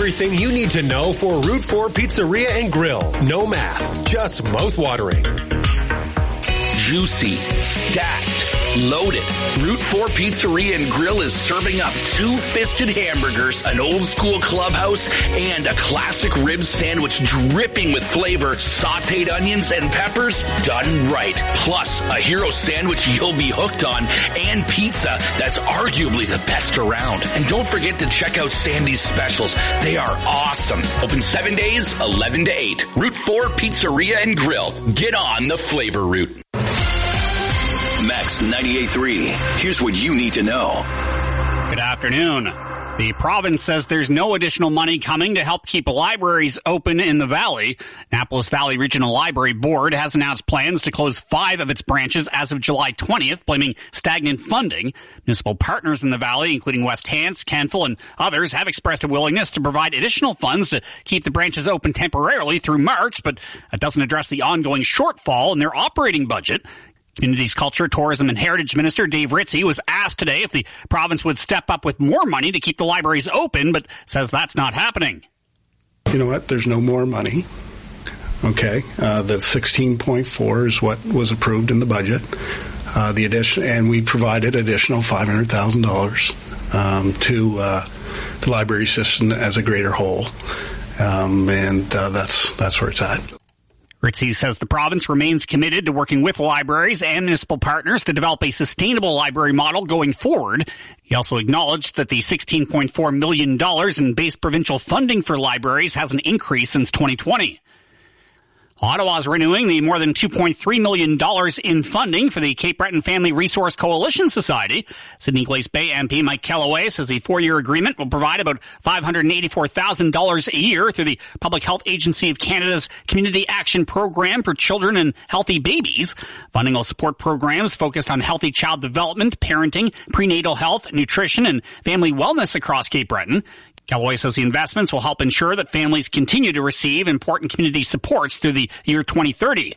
Everything you need to know for Route 4 Pizzeria and Grill. No math, just mouth-watering. Juicy, stacked, loaded. Route 4 Pizzeria and Grill is serving up 2-fisted hamburgers, an old school clubhouse, and a classic rib sandwich dripping with flavor, sauteed onions and peppers done right. Plus, a hero sandwich you'll be hooked on, and pizza that's arguably the best around. And don't forget to check out Sandy's specials. They are awesome. Open 7 days, 11 to 8. Route 4 Pizzeria and Grill. Get on the flavor route. Max 98.3. Here's what you need to know. Good afternoon. The province says there's no additional money coming to help keep libraries open in the Valley. Annapolis Valley Regional Library Board has announced plans to close 5 of its branches as of July 20th, blaming stagnant funding. Municipal partners in the Valley, including West Hants, Canfield, and others, have expressed a willingness to provide additional funds to keep the branches open temporarily through March, but that doesn't address the ongoing shortfall in their operating budget. Communities, Culture, Tourism, and Heritage Minister Dave Ritchie was asked today if the province would step up with more money to keep the libraries open, but says that's not happening. You know what? There's no more money. Okay. The 16.4 is what was approved in the budget. The addition, and we provided additional $500,000 to the library system as a greater whole. That's where it's at. Ritchie says the province remains committed to working with libraries and municipal partners to develop a sustainable library model going forward. He also acknowledged that the $16.4 million in base provincial funding for libraries has an increase since 2020. Ottawa is renewing the more than $2.3 million in funding for the Cape Breton Family Resource Coalition Society. Sydney Glace Bay MP Mike Kellaway says the 4-year agreement will provide about $584,000 a year through the Public Health Agency of Canada's Community Action Program for Children and Healthy Babies. Funding will support programs focused on healthy child development, parenting, prenatal health, nutrition, and family wellness across Cape Breton. Kellaway says the investments will help ensure that families continue to receive important community supports through the year 2030.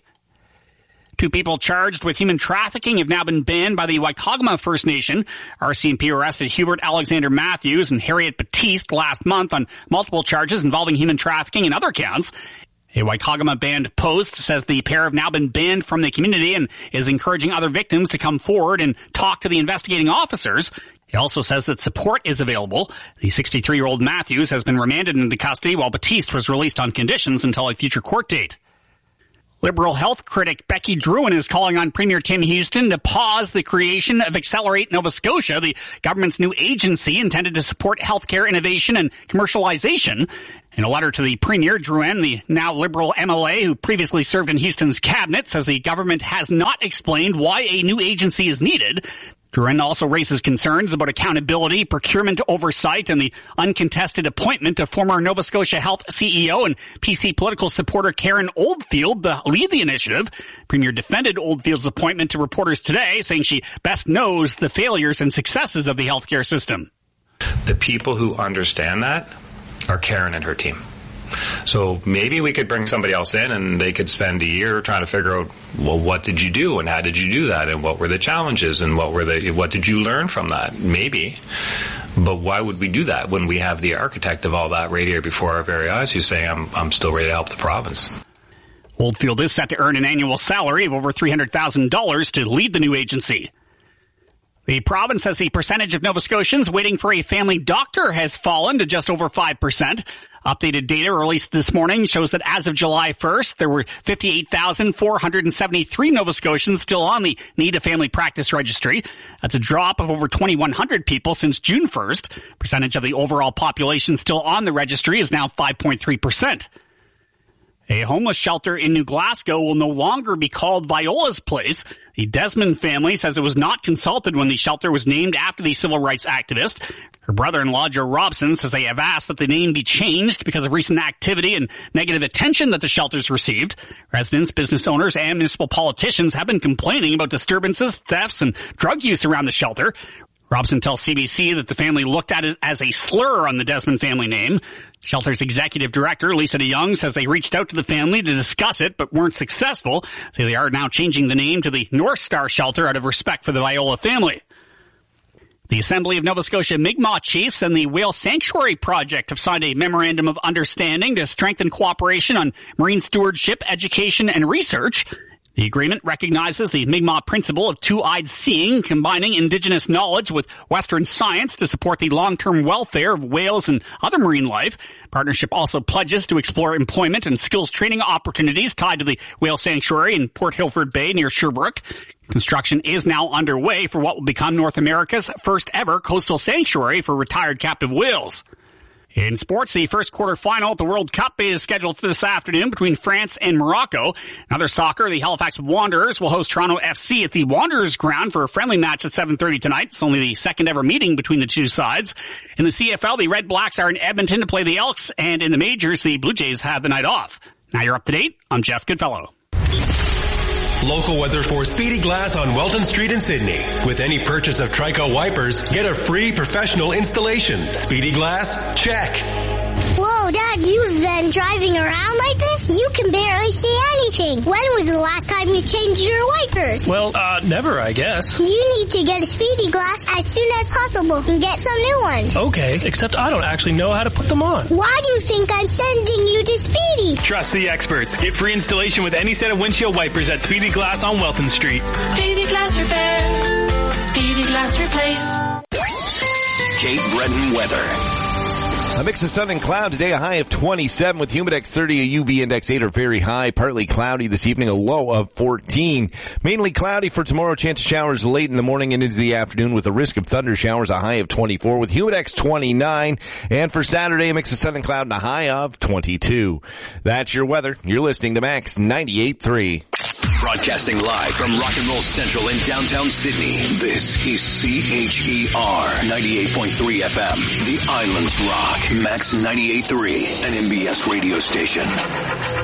2 people charged with human trafficking have now been banned by the Waikagama First Nation. RCMP arrested Hubert Alexander Matthews and Harriet Batiste last month on multiple charges involving human trafficking and other counts. A Waikagama banned post says the pair have now been banned from the community and is encouraging other victims to come forward and talk to the investigating officers. It also says that support is available. The 63-year-old Matthews has been remanded into custody while Batiste was released on conditions until a future court date. Liberal health critic Becky Drouin is calling on Premier Tim Houston to pause the creation of Accelerate Nova Scotia, the government's new agency intended to support healthcare innovation and commercialization. In a letter to the Premier, Drouin, the now Liberal MLA who previously served in Houston's cabinet, says the government has not explained why a new agency is needed. Drouin also raises concerns about accountability, procurement oversight, and the uncontested appointment of former Nova Scotia Health CEO and PC political supporter Karen Oldfield to lead the initiative. Premier defended Oldfield's appointment to reporters today, saying she best knows the failures and successes of the healthcare system. The people who understand that are Karen and her team. So maybe we could bring somebody else in and they could spend a year trying to figure out, well, what did you do and how did you do that and what were the challenges and what did you learn from that? Maybe. But why would we do that when we have the architect of all that right here before our very eyes who's saying, I'm still ready to help the province? Oldfield is set to earn an annual salary of over $300,000 to lead the new agency. The province says the percentage of Nova Scotians waiting for a family doctor has fallen to just over 5%. Updated data released this morning shows that as of July 1st, there were 58,473 Nova Scotians still on the Need a Family Practice Registry. That's a drop of over 2,100 people since June 1st. Percentage of the overall population still on the registry is now 5.3%. A homeless shelter in New Glasgow will no longer be called Viola's Place. The Desmond family says it was not consulted when the shelter was named after the civil rights activist. Her brother-in-law, Joe Robson, says they have asked that the name be changed because of recent activity and negative attention that the shelter's received. Residents, business owners, and municipal politicians have been complaining about disturbances, thefts, and drug use around the shelter. Robson tells CBC that the family looked at it as a slur on the Desmond family name. Shelter's executive director, Lisa DeYoung, says they reached out to the family to discuss it but weren't successful. Say they are now changing the name to the North Star Shelter out of respect for the Viola family. The Assembly of Nova Scotia Mi'kmaq Chiefs and the Whale Sanctuary Project have signed a memorandum of understanding to strengthen cooperation on marine stewardship, education, and research. The agreement recognizes the Mi'kmaq principle of two-eyed seeing, combining Indigenous knowledge with Western science to support the long-term welfare of whales and other marine life. Partnership also pledges to explore employment and skills training opportunities tied to the Whale Sanctuary in Port Hilford Bay near Sherbrooke. Construction is now underway for what will become North America's first ever coastal sanctuary for retired captive whales. In sports, the first quarterfinal at the World Cup is scheduled for this afternoon between France and Morocco. In other soccer, the Halifax Wanderers will host Toronto FC at the Wanderers ground for a friendly match at 7:30 tonight. It's only the second ever meeting between the two sides. In the CFL, the Red Blacks are in Edmonton to play the Elks, and in the majors, the Blue Jays have the night off. Now you're up to date. I'm Jeff Goodfellow. Local weather for Speedy Glass on Welton Street in Sydney. With any purchase of Trico wipers, get a free professional installation. Speedy Glass, check. Whoa, Dad, you've been driving around like this? You can barely see anything. When was the last time you changed your wipers? Well, never, I guess. You need to get a Speedy Glass as soon as possible and get some new ones. Okay, except I don't actually know how to put them on. Why do you think I'm sending you to Speedy? Trust the experts. Get free installation with any set of windshield wipers at Speedy Glass on Welton Street. Speedy Glass Repair. Speedy Glass Replace. Cape Breton weather. A mix of sun and cloud today, a high of 27 with Humidex 30, a UV index 8 or very high, partly cloudy this evening, a low of 14. Mainly cloudy for tomorrow, chance of showers late in the morning and into the afternoon with a risk of thunder showers, a high of 24 with Humidex 29. And for Saturday, a mix of sun and cloud and a high of 22. That's your weather. You're listening to Max 98.3. Broadcasting live from Rock and Roll Central in downtown Sydney. This is CHER 98.3 FM. The Islands Rock. Max 98.3, an MBS radio station.